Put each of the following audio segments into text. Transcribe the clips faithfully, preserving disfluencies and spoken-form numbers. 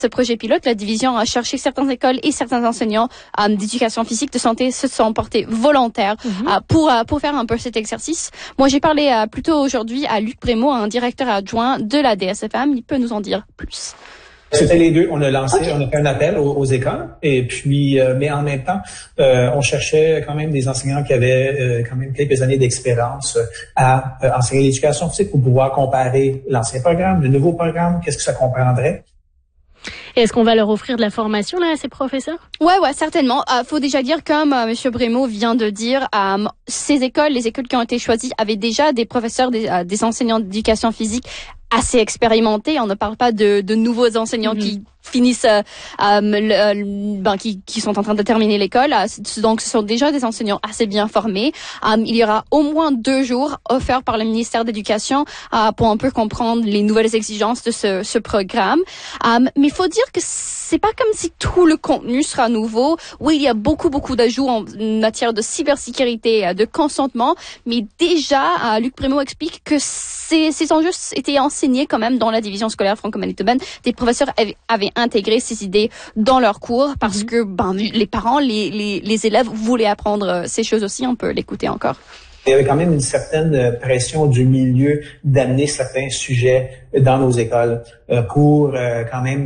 Ce projet pilote, la division a cherché certaines écoles et certains enseignants euh, d'éducation physique, de santé se sont portés volontaires mm-hmm. euh, pour euh, pour faire un peu cet exercice. Moi, j'ai parlé euh, plutôt aujourd'hui à Luc Brémaud, un directeur adjoint de la D S F M. Il peut nous en dire plus. C'était les deux. On a lancé, okay. on a fait un appel aux, aux écoles, et puis, euh, mais en même temps, euh, on cherchait quand même des enseignants qui avaient euh, quand même quelques années d'expérience à euh, enseigner l'éducation physique pour pouvoir comparer l'ancien programme, le nouveau programme, qu'est-ce que ça comprendrait. Et est-ce qu'on va leur offrir de la formation là à ces professeurs? Ouais, ouais, certainement. Euh, faut déjà dire, comme euh, Monsieur Brémaud vient de dire, euh, ces écoles, les écoles qui ont été choisies, avaient déjà des professeurs, des, euh, des enseignants d'éducation physique assez expérimentés. On ne parle pas de, de nouveaux enseignants mm-hmm. qui finissent, euh, euh, le, ben, qui, qui sont en train de terminer l'école. Donc, ce sont déjà des enseignants assez bien formés. Um, il y aura au moins deux jours offerts par le ministère d'éducation uh, pour un peu comprendre les nouvelles exigences de ce, ce programme. Um, mais il faut dire que c'est pas comme si tout le contenu sera nouveau. Oui, il y a beaucoup, beaucoup d'ajouts en matière de cybersécurité, de consentement, mais déjà, uh, Luc Brémaud explique que ces, ces enjeux étaient enseignés quand même dans la division scolaire franco-manitobaine. Des professeurs avaient, avaient intégrer ces idées dans leurs cours parce mmh. que ben les parents, les, les les élèves voulaient apprendre ces choses aussi. On peut l'écouter encore. Il y avait quand même une certaine pression du milieu d'amener certains sujets dans nos écoles euh, pour euh, quand même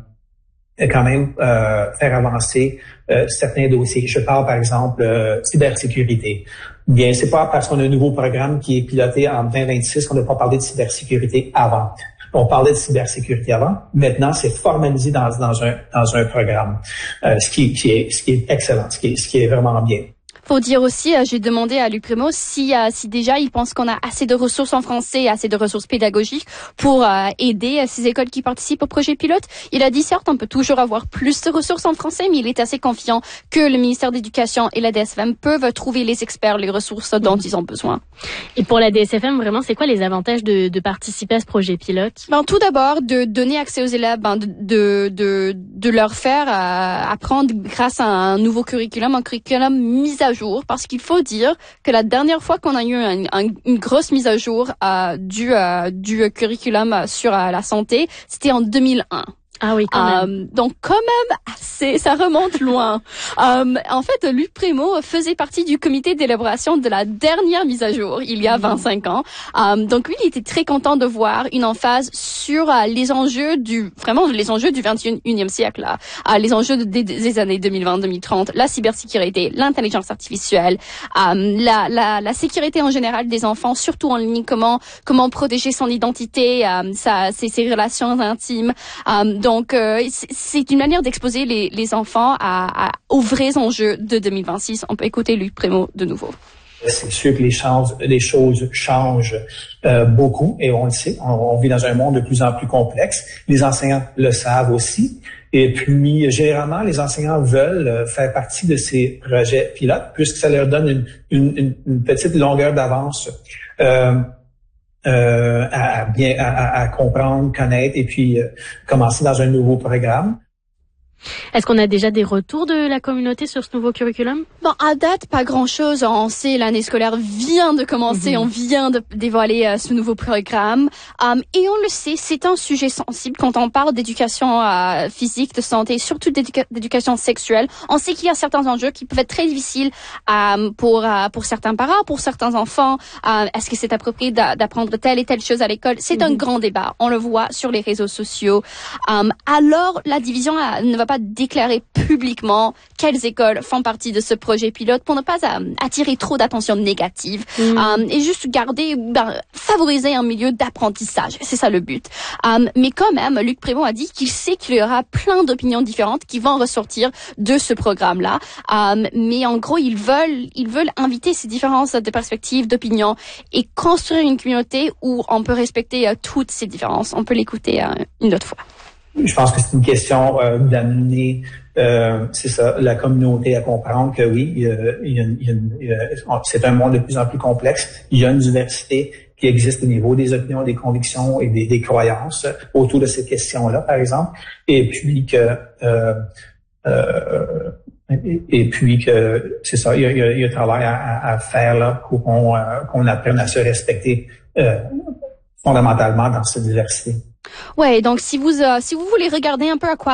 euh, quand même euh, faire avancer euh, certains dossiers. Je parle par exemple euh, cybersécurité. Bien, c'est pas parce qu'on a un nouveau programme qui est piloté en vingt vingt-six qu'on n'a pas parlé de cybersécurité avant. On parlait de cybersécurité avant. Maintenant, c'est formalisé dans, dans un dans un programme, euh, ce qui, qui est ce qui est excellent, ce qui est, ce qui est vraiment bien. Faut dire aussi, euh, j'ai demandé à Luc Brémaud si, euh, si déjà il pense qu'on a assez de ressources en français, assez de ressources pédagogiques pour euh, aider euh, ces écoles qui participent au projet pilote. Il a dit certes, on peut toujours avoir plus de ressources en français, mais il est assez confiant que le ministère de l'Éducation et la D S F M peuvent trouver les experts, les ressources dont ils ont besoin. Et pour la D S F M, vraiment, c'est quoi les avantages de, de participer à ce projet pilote? Ben, tout d'abord, de donner accès aux élèves, ben, de, de, de, de leur faire euh, apprendre grâce à un nouveau curriculum, un curriculum mis à jour, parce qu'il faut dire que la dernière fois qu'on a eu un, un, une grosse mise à jour euh, du, euh, du curriculum sur euh, la santé, c'était en deux mille un. Ah oui, quand même. Um, donc quand même, c'est, ça remonte loin. um, en fait, Luc Brémaud faisait partie du comité d'élaboration de la dernière mise à jour, il y a vingt-cinq ans. Um, donc lui, il était très content de voir une emphase sur uh, les enjeux du, vraiment les enjeux du vingt et unième siècle, là. Uh, les enjeux de, des, des années deux mille vingt deux mille trente, la cybersécurité, l'intelligence artificielle, um, la, la, la sécurité en général des enfants, surtout en ligne, comment comment protéger son identité, um, sa, ses, ses relations intimes. Um, Donc, euh, c'est une manière d'exposer les, les enfants à, à, aux vrais enjeux de deux mille vingt-six. On peut écouter Luc Brémaud de nouveau. C'est sûr que les, chances, les choses changent euh, beaucoup et on le sait. On, on vit dans un monde de plus en plus complexe. Les enseignants le savent aussi. Et puis, généralement, les enseignants veulent faire partie de ces projets pilotes puisque ça leur donne une, une, une petite longueur d'avance. Euh, Euh, à, à bien à, à comprendre, connaître et puis euh, commencer dans un nouveau programme. Est-ce qu'on a déjà des retours de la communauté sur ce nouveau curriculum? Bon, à date, pas grand-chose. On sait, l'année scolaire vient de commencer. Mm-hmm. On vient de dévoiler euh, ce nouveau programme. Um, et on le sait, c'est un sujet sensible quand on parle d'éducation euh, physique, de santé, surtout d'éduca- d'éducation sexuelle. On sait qu'il y a certains enjeux qui peuvent être très difficiles euh, pour euh, pour certains parents, pour certains enfants. Euh, est-ce que c'est approprié d'a- d'apprendre telle et telle chose à l'école? C'est mm-hmm. un grand débat. On le voit sur les réseaux sociaux. Um, alors, la division euh, ne va pas déclarer publiquement quelles écoles font partie de ce projet pilote pour ne pas euh, attirer trop d'attention négative mmh. um, et juste garder, ben, favoriser un milieu d'apprentissage. C'est ça le but. Um, mais quand même, Luc Brémaud a dit qu'il sait qu'il y aura plein d'opinions différentes qui vont ressortir de ce programme-là. Um, mais en gros, ils veulent, ils veulent inviter ces différences de perspectives, d'opinions et construire une communauté où on peut respecter euh, toutes ces différences. On peut l'écouter euh, une autre fois. Je pense que c'est une question euh, d'amener, euh, c'est ça, la communauté à comprendre que oui, il y a, il y a, il y a, il y a, c'est un monde de plus en plus complexe. Il y a une diversité qui existe au niveau des opinions, des convictions et des, des croyances autour de ces questions-là, par exemple. Et puis que, euh, euh, et, et puis que, c'est ça, il y a, il y a, il y a un travail à, à faire là pour qu'on, euh, qu'on apprenne à se respecter euh, fondamentalement dans cette diversité. Ouais, donc si vous euh, si vous voulez regarder un peu à quoi